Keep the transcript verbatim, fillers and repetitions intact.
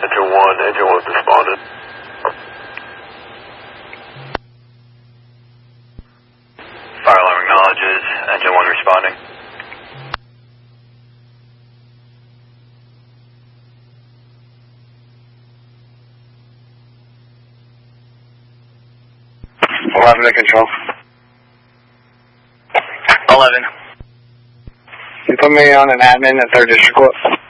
Engine one, engine one responded. Fire alarm acknowledges, engine one responding. eleven to control. eleven. You put me on an admin at third District Court.